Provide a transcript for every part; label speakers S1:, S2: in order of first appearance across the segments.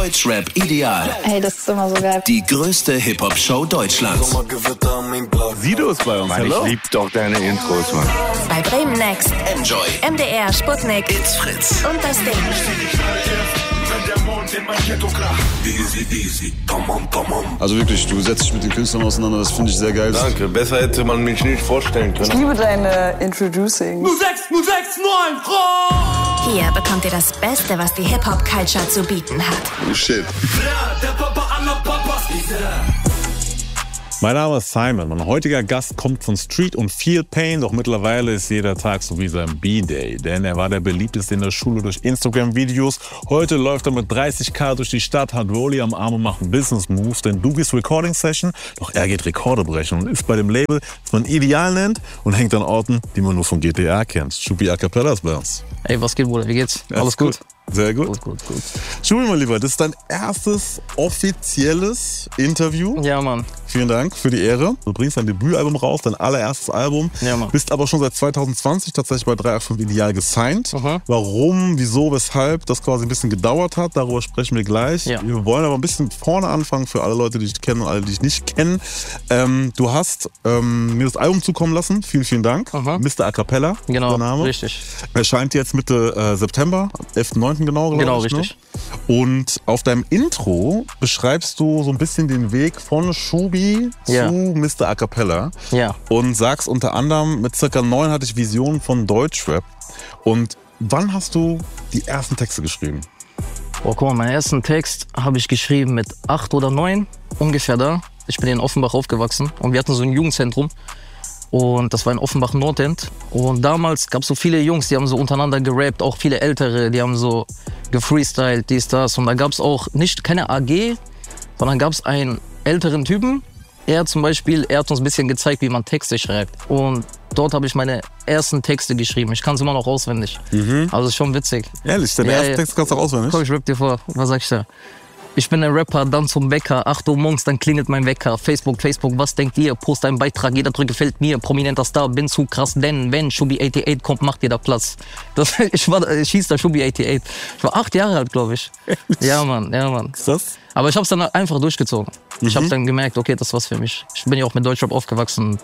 S1: Deutschrap ideal.
S2: Hey, das ist immer so geil.
S1: Die größte Hip-Hop-Show Deutschlands.
S3: Sido ist bei uns.
S4: Mann, ich lieb doch deine Intros, Mann.
S5: Bei Bremen Next,
S1: Enjoy,
S5: MDR, Sputnik,
S1: It's Fritz.
S5: und das Ding.
S3: Also wirklich, du setzt dich mit den Künstlern auseinander, das finde ich sehr geil.
S4: Danke, besser hätte man mich nicht vorstellen können.
S2: Ich liebe deine Introducing.
S5: Hier bekommt ihr das Beste, was die Hip-Hop-Culture zu bieten hat.
S3: Oh shit.
S6: Mein Name ist Simon. Mein heutiger Gast kommt von Street und Feel Pain, doch mittlerweile ist jeder Tag so wie sein B-Day, denn er war der beliebteste in der Schule durch Instagram-Videos. Heute läuft er mit 30.000 durch die Stadt, hat Rolli am Arm und macht Business-Moves, denn du gehst Recording-Session, doch er geht Rekorde brechen und ist bei dem Label, das man Ideal nennt und hängt an Orten, die man nur vom GTA kennt. Schubi A Cappella ist bei uns.
S7: Ey, was geht, Bruder? Wie geht's? Alles gut?
S6: Sehr gut.
S7: Gut.
S6: Schubi, mein Lieber, das ist dein erstes offizielles Interview.
S7: Ja, Mann.
S6: Vielen Dank für die Ehre. Du bringst dein Debütalbum raus, dein allererstes Album.
S7: Ja, Mann.
S6: Bist aber schon seit 2020 tatsächlich bei 385 Ideal gesigned.
S7: Mhm.
S6: Warum, wieso, weshalb das quasi ein bisschen gedauert hat, darüber sprechen wir gleich.
S7: Ja.
S6: Wir wollen aber ein bisschen vorne anfangen für alle Leute, die dich kennen und alle, die dich nicht kennen. Du hast mir das Album zukommen lassen. Vielen Dank.
S7: Mhm.
S6: Mr. A Cappella,
S7: Genau,
S6: der Name.
S7: richtig.
S6: Erscheint jetzt Mitte September, 11.9. genau.
S7: Genau,
S6: ich, ne?
S7: richtig.
S6: Und auf deinem Intro beschreibst du so ein bisschen den Weg von Schubi
S7: Ja.
S6: zu Mr. A Cappella.
S7: Ja.
S6: Und sagst unter anderem, mit circa 9 hatte ich Visionen von Deutschrap. Und wann hast du die ersten Texte geschrieben?
S7: Oh, guck mal, meinen ersten Text habe ich geschrieben mit 8 oder 9, ungefähr da. Ich bin in Offenbach aufgewachsen und wir hatten so ein Jugendzentrum. Und das war in Offenbach Nordend. Und damals gab es so viele Jungs, die haben so untereinander gerappt, auch viele Ältere, die haben so gefreestylt, dies, das. Und da gab es auch keine AG, sondern gab es einen älteren Typen. Er hat uns ein bisschen gezeigt, wie man Texte schreibt. Und dort habe ich meine ersten Texte geschrieben. Ich kann es immer noch auswendig. Also ist schon witzig.
S6: Ehrlich, deinen ersten Text kannst du auch auswendig?
S7: Komm, ich rapp dir vor. Was sag ich da? Ich bin ein Rapper, dann zum Bäcker. 8 Uhr morgens, dann klingelt mein Wecker. Facebook, was denkt ihr? Post einen Beitrag, jeder drückt gefällt mir. Prominenter Star, bin zu krass, denn wenn Schubi 88 kommt, macht ihr da Platz. Ich hieß da Schubi 88. Ich war 8 Jahre alt, glaube ich. Ja, Mann.
S6: Das?
S7: Aber ich hab's dann einfach durchgezogen. Ich hab dann gemerkt, okay, das ist was für mich. Ich bin ja auch mit Deutschrap aufgewachsen.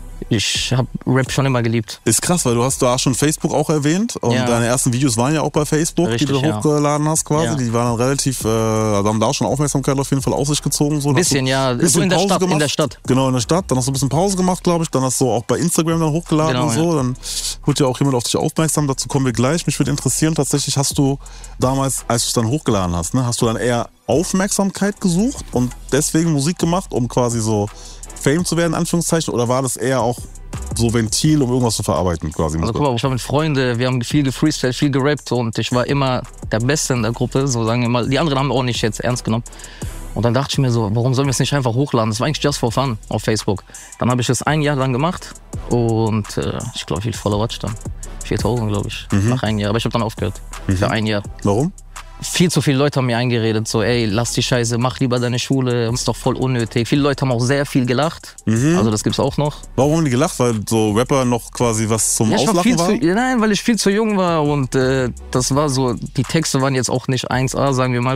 S7: Ich hab Rap schon immer geliebt.
S6: Ist krass, weil du hast da schon Facebook auch erwähnt und
S7: Ja.
S6: deine ersten Videos waren ja auch bei Facebook,
S7: Richtig,
S6: die du
S7: ja.
S6: hochgeladen hast quasi.
S7: Ja.
S6: Die waren dann relativ, haben da auch schon Aufmerksamkeit auf jeden Fall auf sich gezogen. So.
S7: Ein bisschen, ja.
S6: Bisschen
S7: So in der
S6: Pause
S7: Stadt,
S6: gemacht.
S7: in der Stadt.
S6: Genau, in der Stadt. Dann hast du ein bisschen Pause gemacht, glaube ich. Dann hast du auch bei Instagram dann hochgeladen
S7: Genau,
S6: und so. Dann wird ja auch jemand auf dich aufmerksam. Dazu kommen wir gleich. Mich würde interessieren, tatsächlich hast du damals, als du es dann hochgeladen hast, ne, hast du dann eher Aufmerksamkeit gesucht und deswegen Musik gemacht, um quasi so Fame zu werden, in Anführungszeichen? Oder war das eher auch so Ventil, um irgendwas zu verarbeiten quasi?
S7: Also guck mal, ich war mit Freunden, wir haben viel gefreestylt, viel gerappt und ich war immer der Beste in der Gruppe, so sagen wir mal. Die anderen haben auch nicht jetzt ernst genommen. Und dann dachte ich mir so, warum sollen wir es nicht einfach hochladen? Das war eigentlich just for fun auf Facebook. Dann habe ich es 1 Jahr lang gemacht und ich glaube, wie viele Follower hatte ich dann? 4.000, glaube ich, nach 1 Jahr. Aber ich habe dann aufgehört, für 1 Jahr.
S6: Warum?
S7: Viel zu viele Leute haben mir eingeredet, so ey, lass die Scheiße, mach lieber deine Schule, ist doch voll unnötig. Viele Leute haben auch sehr viel gelacht, also das gibt's auch noch.
S6: Warum haben die gelacht? Weil so Rapper noch quasi was zum Auslachen waren?
S7: Nein, weil ich viel zu jung war und das war so, die Texte waren jetzt auch nicht 1A, sagen wir mal.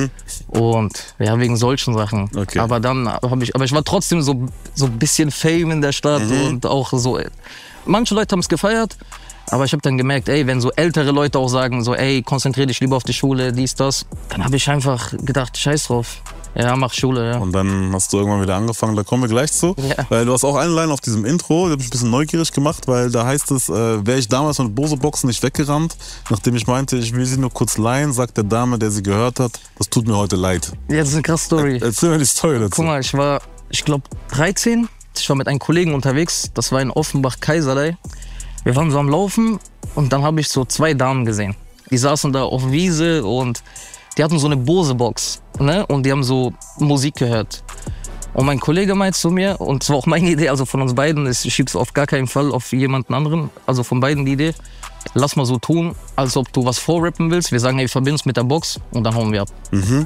S7: Und ja, wegen solchen Sachen.
S6: Okay.
S7: Aber dann aber ich war trotzdem so ein bisschen Fame in der Stadt und auch so, manche Leute haben es gefeiert. Aber ich habe dann gemerkt, ey, wenn so ältere Leute auch sagen, so, ey, konzentrier dich lieber auf die Schule, dies, das, dann habe ich einfach gedacht, scheiß drauf. Ja, mach Schule, ja.
S6: Und dann hast du irgendwann wieder angefangen, da kommen wir gleich zu.
S7: Ja.
S6: Weil du hast auch eine Line auf diesem Intro, die hat mich ein bisschen neugierig gemacht, weil da heißt es, wäre ich damals mit Bose-Boxen nicht weggerannt, nachdem ich meinte, ich will sie nur kurz leihen, sagt der Dame, der sie gehört hat, das tut mir heute leid.
S7: Ja, das ist eine krasse Story.
S6: Erzähl mir die Story dazu.
S7: Guck mal, ich war, ich glaube, 13. Ich war mit einem Kollegen unterwegs, das war in Offenbach-Kaiserlei. Wir waren so am Laufen und dann habe ich so 2 Damen gesehen. Die saßen da auf Wiese und die hatten so eine Bose-Box, ne? Und die haben so Musik gehört. Und mein Kollege meint zu mir, und es war auch meine Idee, also von uns beiden, ich schieb's auf gar keinen Fall auf jemanden anderen, also von beiden die Idee, lass mal so tun, als ob du was vorrappen willst. Wir sagen, ey, verbind uns mit der Box und dann hauen wir ab.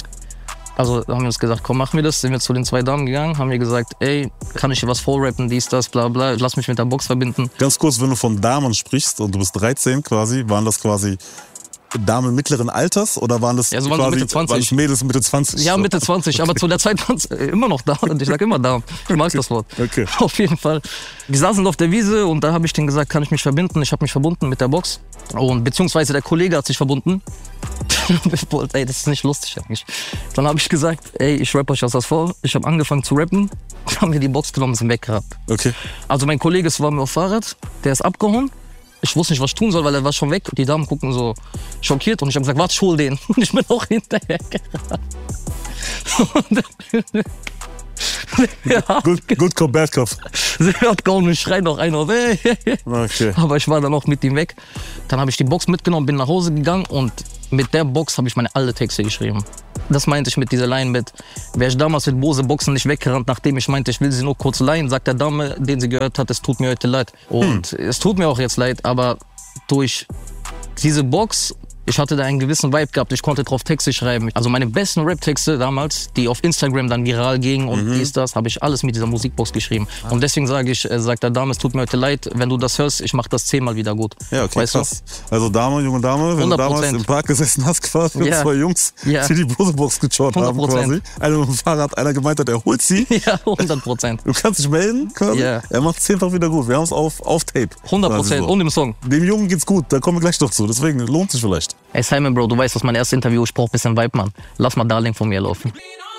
S7: Also haben wir uns gesagt, komm, machen wir das. Sind wir zu den 2 Damen gegangen, haben wir gesagt, ey, kann ich dir was vorrappen, dies, das, bla bla, lass mich mit der Box verbinden.
S6: Ganz kurz, wenn du von Damen sprichst und du bist 13 quasi, waren das quasi Damen mittleren Alters oder waren das
S7: Ja, so waren sie Mitte 20.
S6: Waren das Mädels Mitte 20?
S7: Ja, Mitte 20, aber zu der Zeit waren es immer noch da. Und ich sag immer da. Ich mag das Wort.
S6: Okay.
S7: Auf jeden Fall. Die saßen auf der Wiese und da habe ich denen gesagt, kann ich mich verbinden? Ich habe mich verbunden mit der Box. Und beziehungsweise der Kollege hat sich verbunden. Ey, das ist nicht lustig eigentlich. Dann habe ich gesagt, ey, ich rappe euch was vor. Ich habe angefangen zu rappen. Dann haben wir die Box genommen und sind weggehabt.
S6: Okay.
S7: Also mein Kollege war mir auf Fahrrad, der ist abgehauen. Ich wusste nicht, was ich tun soll, weil er war schon weg. Die Damen gucken so schockiert und ich habe gesagt, warte, ich hol den. Und ich bin auch hinterher gerannt. Ja,
S6: Good Cop, Bad Cop.
S7: sie abgehauen und schreit noch einer.
S6: Okay.
S7: Aber ich war dann auch mit ihm weg. Dann habe ich die Box mitgenommen, bin nach Hause gegangen und mit der Box habe ich meine alle Texte geschrieben. Das meinte ich mit dieser Line mit, wäre ich damals mit Bose Boxen nicht weggerannt, nachdem ich meinte, ich will sie nur kurz leihen, sagt der Dame, den sie gehört hat, es tut mir heute leid. Und es tut mir auch jetzt leid, aber durch diese Box, ich hatte da einen gewissen Vibe gehabt, ich konnte drauf Texte schreiben. Also meine besten Rap-Texte damals, die auf Instagram dann viral gingen und dies, das, habe ich alles mit dieser Musikbox geschrieben. Und deswegen sage ich, sagt der Dame, es tut mir heute leid, wenn du das hörst, ich mache das 10-mal wieder gut.
S6: Ja, okay,
S7: weißt
S6: krass. Also Dame, junge Dame, wenn
S7: 100%.
S6: du damals im Park gesessen hast quasi und
S7: Ja.
S6: zwei Jungs,
S7: Ja.
S6: die Bose-Box geschaut haben
S7: 100%.
S6: quasi. Einer mit dem Fahrrad, einer gemeint hat, er holt sie.
S7: Ja, 100%.
S6: Du kannst dich melden quasi.
S7: Ja.
S6: Er macht 10-fach wieder gut. Wir haben es auf Tape.
S7: 100%
S6: quasi so.
S7: und im Song.
S6: Dem Jungen geht's gut, da kommen wir gleich noch zu. Deswegen lohnt sich vielleicht.
S7: Ey Simon, Bro, du weißt, was mein erstes Interview, ich brauch ein bisschen Vibe, Mann. Lass mal Darling von mir laufen.